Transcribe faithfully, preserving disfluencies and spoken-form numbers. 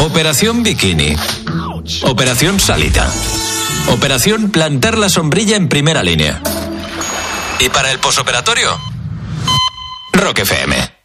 Operación Bikini. Operación Salita. Operación Plantar la sombrilla en primera línea. Y para el posoperatorio, Rock F M.